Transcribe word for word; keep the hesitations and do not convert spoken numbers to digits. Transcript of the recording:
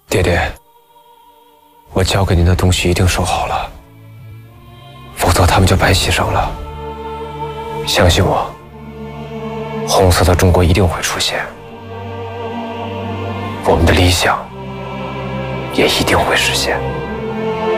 爹爹，我交给您的东西一定收好了，否则他们就白牺牲了。相信我，红色的中国一定会出现，我们的理想也一定会实现。